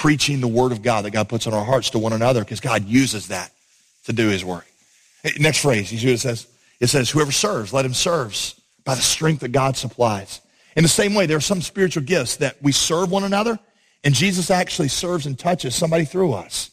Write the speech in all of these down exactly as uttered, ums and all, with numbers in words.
preaching the word of God that God puts on our hearts to one another, because God uses that to do his work. Hey, next phrase, you see what it says? It says, whoever serves, let him serve by the strength that God supplies. In the same way, there are some spiritual gifts that we serve one another, and Jesus actually serves and touches somebody through us.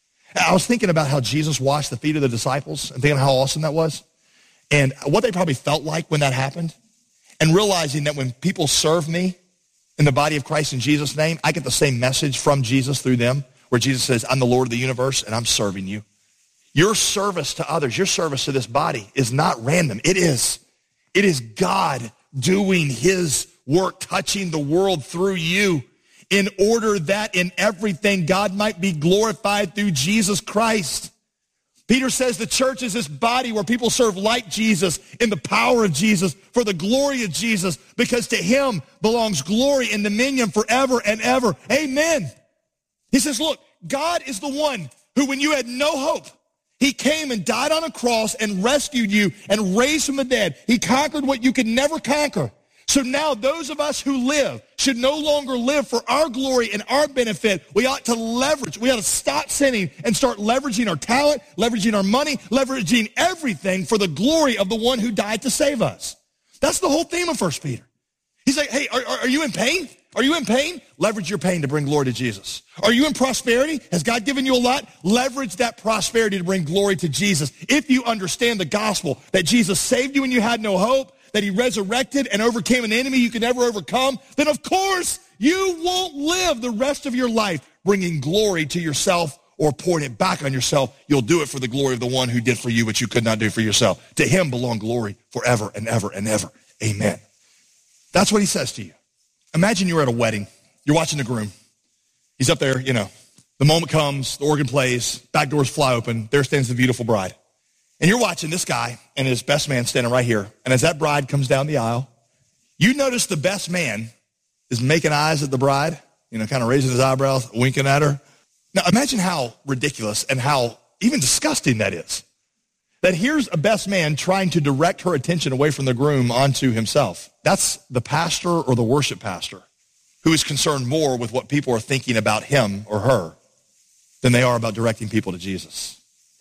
I was thinking about how Jesus washed the feet of the disciples and thinking how awesome that was, and what they probably felt like when that happened, and realizing that when people serve me in the body of Christ in Jesus' name, I get the same message from Jesus through them, where Jesus says, I'm the Lord of the universe, and I'm serving you. Your service to others, your service to this body is not random. It is. It is God doing his work, touching the world through you, in order that in everything God might be glorified through Jesus Christ. Peter says the church is this body where people serve like Jesus, in the power of Jesus, for the glory of Jesus, because to him belongs glory and dominion forever and ever. Amen. He says, look, God is the one who, when you had no hope, he came and died on a cross and rescued you and raised from the dead. He conquered what you could never conquer. So now those of us who live should no longer live for our glory and our benefit. We ought to leverage. We ought to stop sinning and start leveraging our talent, leveraging our money, leveraging everything for the glory of the one who died to save us. That's the whole theme of First Peter. He's like, hey, are, are you in pain? Are you in pain? Leverage your pain to bring glory to Jesus. Are you in prosperity? Has God given you a lot? Leverage that prosperity to bring glory to Jesus. If you understand the gospel, that Jesus saved you when you had no hope, that he resurrected and overcame an enemy you could never overcome, then of course you won't live the rest of your life bringing glory to yourself or pouring it back on yourself. You'll do it for the glory of the one who did for you what you could not do for yourself. To him belong glory forever and ever and ever. Amen. That's what he says to you. Imagine you're at a wedding. You're watching the groom. He's up there, you know. The moment comes, the organ plays, back doors fly open. There stands the beautiful bride. And you're watching this guy and his best man standing right here. And as that bride comes down the aisle, you notice the best man is making eyes at the bride, you know, kind of raising his eyebrows, winking at her. Now, imagine how ridiculous and how even disgusting that is. That here's a best man trying to direct her attention away from the groom onto himself. That's the pastor or the worship pastor who is concerned more with what people are thinking about him or her than they are about directing people to Jesus.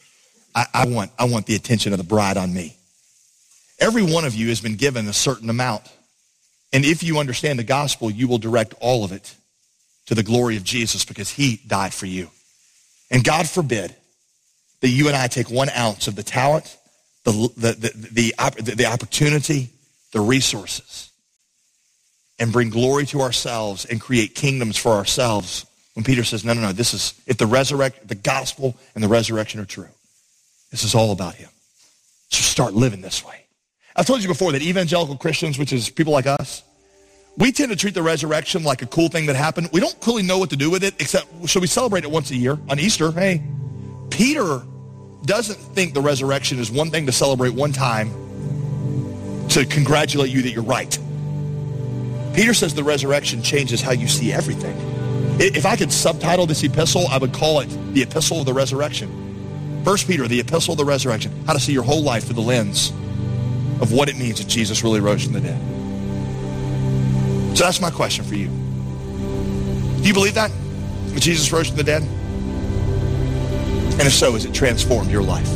I, I want, I want the attention of the bride on me. Every one of you has been given a certain amount. And if you understand the gospel, you will direct all of it to the glory of Jesus, because he died for you. And God forbid that you and I take one ounce of the talent, the, the, the, the, the opportunity, the resources, and bring glory to ourselves and create kingdoms for ourselves. When Peter says, no, no, no, this is, if the resurrect, the gospel and the resurrection are true, this is all about him. So start living this way. I've told you before that evangelical Christians, which is people like us, we tend to treat the resurrection like a cool thing that happened. We don't really know what to do with it, except should we celebrate it once a year on Easter? Hey, Peter doesn't think the resurrection is one thing to celebrate one time to congratulate you that you're right. Peter says the resurrection changes how you see everything. If I could subtitle this epistle, I would call it the Epistle of the Resurrection. First Peter, the Epistle of the Resurrection, how to see your whole life through the lens of what it means that Jesus really rose from the dead. So that's my question for you. Do you believe that? That Jesus rose from the dead? And if so, has it transformed your life?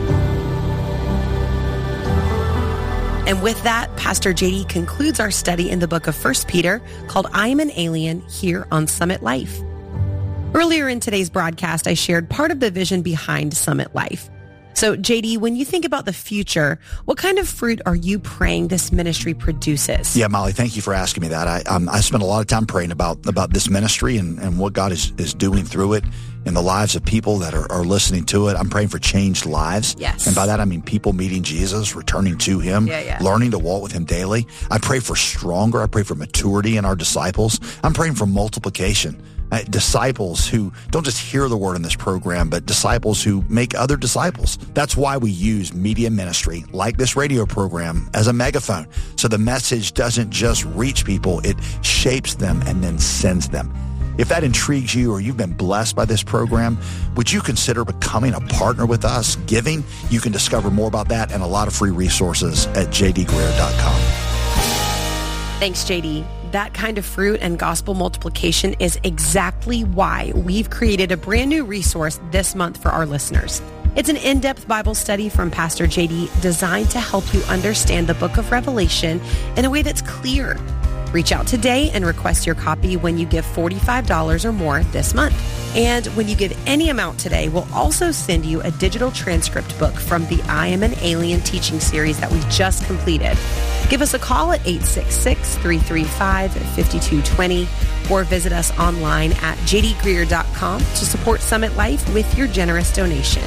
And with that, Pastor J D concludes our study in the book of First Peter called I Am an Alien here on Summit Life. Earlier in today's broadcast, I shared part of the vision behind Summit Life. So, J D, when you think about the future, what kind of fruit are you praying this ministry produces? Yeah, Molly, thank you for asking me that. I um, I spent a lot of time praying about about this ministry and, and what God is, is doing through it in the lives of people that are, are listening to it. I'm praying for changed lives. Yes. And by that, I mean people meeting Jesus, returning to him, yeah, yeah. learning to walk with him daily. I pray for stronger. I pray for maturity in our disciples. I'm praying for multiplication. Uh, disciples who don't just hear the word in this program, but disciples who make other disciples. That's why we use media ministry like this radio program as a megaphone. So the message doesn't just reach people, it shapes them and then sends them. If that intrigues you or you've been blessed by this program, would you consider becoming a partner with us, giving? You can discover more about that and a lot of free resources at j d greer dot com. Thanks, J D. that kind of fruit and gospel multiplication is exactly why we've created a brand new resource this month for our listeners. It's an in-depth Bible study from Pastor J D designed to help you understand the book of Revelation in a way that's clear. Reach out today and request your copy when you give forty-five dollars or more this month. And when you give any amount today, we'll also send you a digital transcript book from the I Am an Alien teaching series that we just completed. Give us a call at eight six six, three three five, five two two zero or visit us online at j d greer dot com to support Summit Life with your generous donation.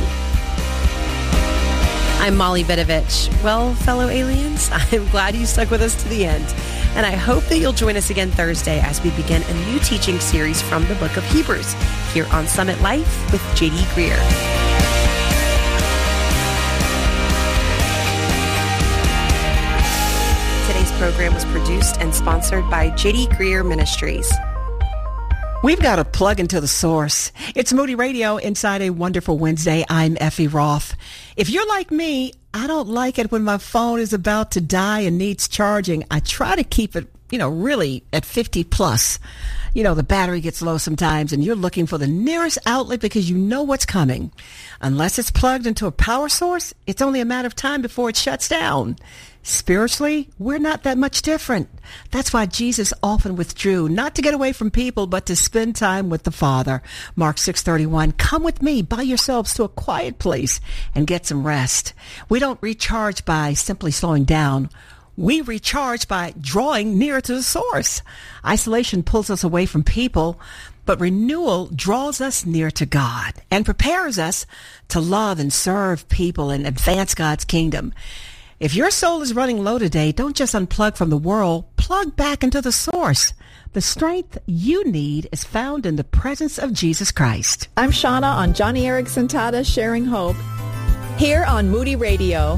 I'm Molly Vidovich. Well, fellow aliens, I'm glad you stuck with us to the end. And I hope that you'll join us again Thursday as we begin a new teaching series from the book of Hebrews here on Summit Life with J D Greer. Today's program was produced and sponsored by J D Greer Ministries. We've got to plug into the source. It's Moody Radio inside a wonderful Wednesday. I'm Effie Roth. If you're like me, I don't like it when my phone is about to die and needs charging. I try to keep it, you know, really at fifty plus. You know, the battery gets low sometimes and you're looking for the nearest outlet because you know what's coming. Unless it's plugged into a power source, it's only a matter of time before it shuts down. Spiritually, we're not that much different. That's why Jesus often withdrew, not to get away from people, but to spend time with the Father. Mark six thirty-one, come with me by yourselves to a quiet place and get some rest. We don't recharge by simply slowing down. We recharge by drawing nearer to the source. Isolation pulls us away from people, but renewal draws us near to God and prepares us to love and serve people and advance God's kingdom. If your soul is running low today, don't just unplug from the world, plug back into the source. The strength you need is found in the presence of Jesus Christ. I'm Shauna on Johnny Erickson Tada Sharing Hope, here on Moody Radio.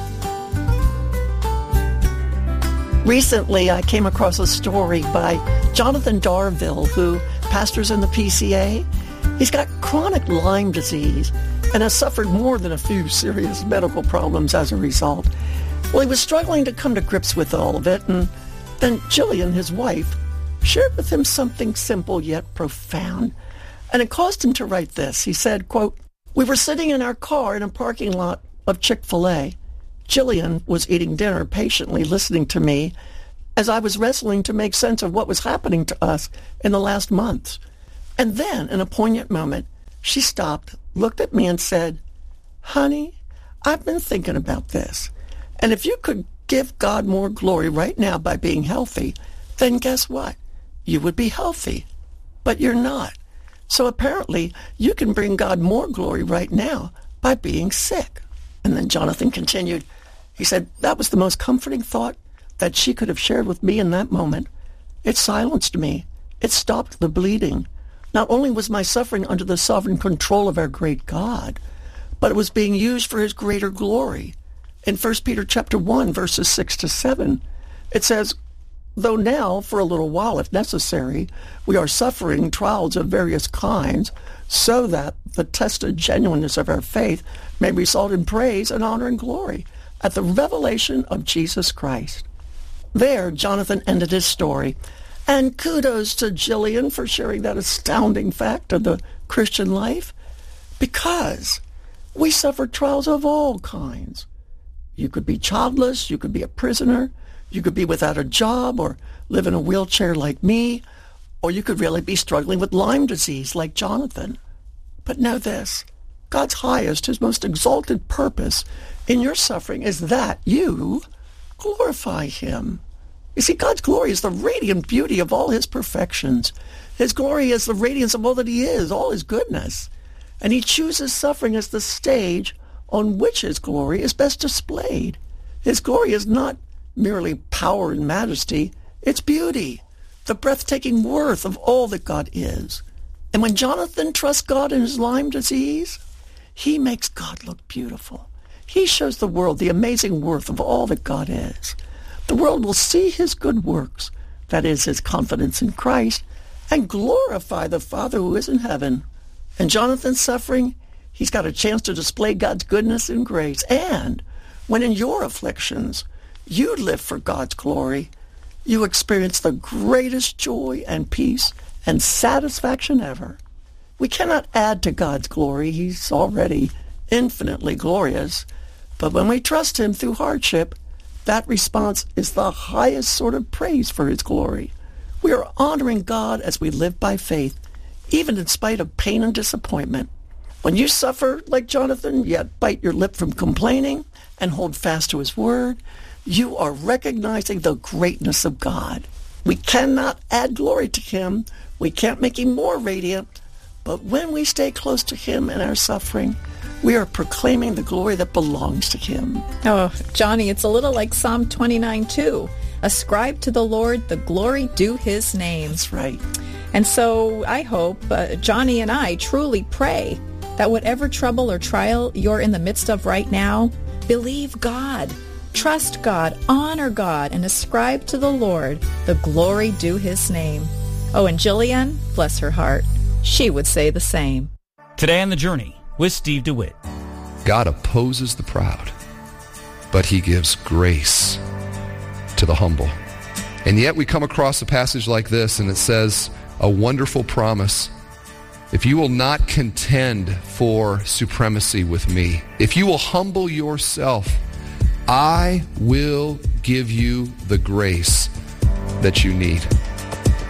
Recently, I came across a story by Jonathan Darville, who pastors in the P C A. He's got chronic Lyme disease and has suffered more than a few serious medical problems as a result. Well, he was struggling to come to grips with all of it, and then Jillian, his wife, shared with him something simple yet profound, and it caused him to write this. He said, quote, "We were sitting in our car in a parking lot of Chick-fil-A. Jillian was eating dinner, patiently listening to me as I was wrestling to make sense of what was happening to us in the last months. And then, in a poignant moment, she stopped, looked at me and said, 'Honey, I've been thinking about this. And if you could give God more glory right now by being healthy, then guess what? You would be healthy. But you're not. So apparently, you can bring God more glory right now by being sick.'" And then Jonathan continued. He said, "That was the most comforting thought that she could have shared with me in that moment. It silenced me. It stopped the bleeding. Not only was my suffering under the sovereign control of our great God, but it was being used for his greater glory." In First Peter chapter one, verses six to seven, it says, "Though now, for a little while, if necessary, we are suffering trials of various kinds, so that the tested genuineness of our faith may result in praise and honor and glory at the revelation of Jesus Christ." There, Jonathan ended his story. And kudos to Jillian for sharing that astounding fact of the Christian life, because we suffer trials of all kinds. You could be childless, you could be a prisoner, you could be without a job or live in a wheelchair like me, or you could really be struggling with Lyme disease like Jonathan. But know this, God's highest, his most exalted purpose in your suffering is that you glorify him. You see, God's glory is the radiant beauty of all his perfections. His glory is the radiance of all that he is, all his goodness. And he chooses suffering as the stage on which his glory is best displayed. His glory is not merely power and majesty, it's beauty, the breathtaking worth of all that God is. And when Jonathan trusts God in his Lyme disease, he makes God look beautiful. He shows the world the amazing worth of all that God is. The world will see his good works, that is, his confidence in Christ, and glorify the Father who is in heaven. And Jonathan's suffering, he's got a chance to display God's goodness and grace. And when in your afflictions you live for God's glory, you experience the greatest joy and peace and satisfaction ever. We cannot add to God's glory. He's already infinitely glorious. But when we trust him through hardship, that response is the highest sort of praise for his glory. We are honoring God as we live by faith, even in spite of pain and disappointment. When you suffer like Jonathan, yet bite your lip from complaining and hold fast to his word, you are recognizing the greatness of God. We cannot add glory to him. We can't make him more radiant. But when we stay close to him in our suffering, we are proclaiming the glory that belongs to him. Oh, Johnny, it's a little like Psalm twenty-nine two. Ascribe to the Lord the glory due his name. That's right. And so I hope uh, Johnny and I truly pray that whatever trouble or trial you're in the midst of right now, believe God, trust God, honor God, and ascribe to the Lord the glory due his name. Oh, and Jillian, bless her heart, she would say the same. Today on The Journey with Steve DeWitt. God opposes the proud, but he gives grace to the humble. And yet we come across a passage like this, and it says a wonderful promise. If you will not contend for supremacy with me, if you will humble yourself, I will give you the grace that you need.